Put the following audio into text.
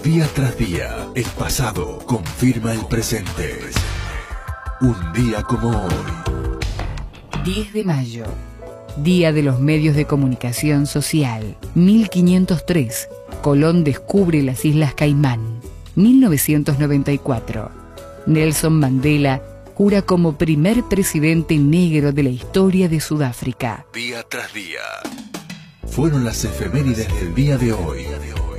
Día tras día, el pasado confirma el presente. Un día como hoy. 10 de mayo. Día de los medios de comunicación social. 1503. Colón descubre las Islas Caimán. 1994. Nelson Mandela jura como primer presidente negro de la historia de Sudáfrica. Día tras día. Fueron las efemérides del día de hoy.